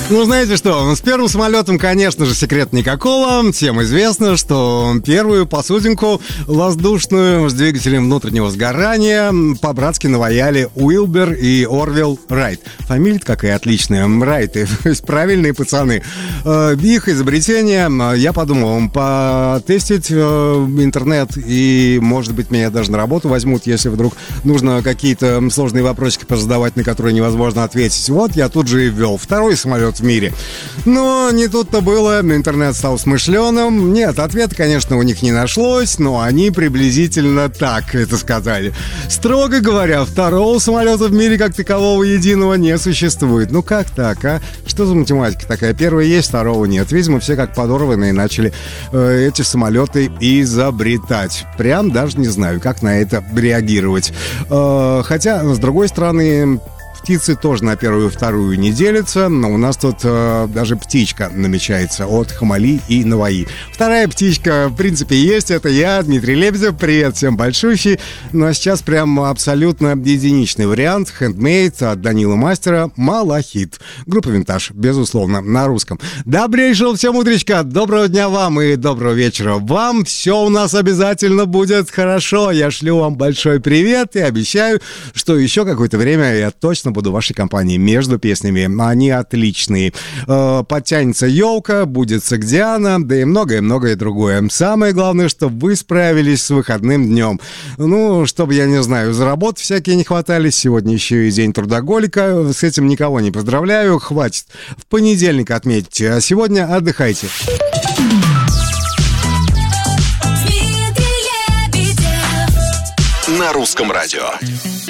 Ну, знаете что, с первым самолетом, конечно же, секрет никакого. Всем известно, что первую посудинку воздушную с двигателем внутреннего сгорания по-братски наваяли Уилбер и Орвилл Райт. Фамилия какая отличная, Райты, то есть правильные пацаны. Их изобретение, я подумал, потестить интернет, и, может быть, меня даже на работу возьмут, если вдруг нужно какие-то сложные вопросики позадавать, на которые невозможно ответить. Вот я тут же и ввел второй самолет в мире. Но не тут-то было, интернет стал смышленым. Нет, ответа, конечно, у них не нашлось, но они приблизительно так это сказали. Строго говоря, второго самолета в мире как такового единого не существует. Ну как так, а? Что за математика такая? Первого есть, второго нет. Видимо, все как подорванные начали эти самолеты изобретать. Прям даже не знаю, как на это реагировать. Хотя, с другой стороны, птицы тоже на первую и вторую не делятся, но у нас тут даже птичка намечается от Хамали и Наваи. Вторая птичка, в принципе, есть, это я, Дмитрий Лебедев, привет всем большущий. Ну а сейчас прям абсолютно единичный вариант, Handmade от Данила Мастера, Малахит. Группа Винтаж, безусловно, на русском. Добрейшего всем утречка, доброго дня вам и доброго вечера вам. Все у нас обязательно будет хорошо. Я шлю вам большой привет и обещаю, что еще какое-то время я точно буду в вашей компании между песнями. Они отличные. Подтянется елка, будет Сагдиана, да и многое-многое другое. Самое главное, чтобы вы справились с выходным днем. Ну, чтобы, я не знаю, за работы всякие не хватались. Сегодня еще и день трудоголика. С этим никого не поздравляю. Хватит. В понедельник отметьте. А сегодня отдыхайте. На русском радио.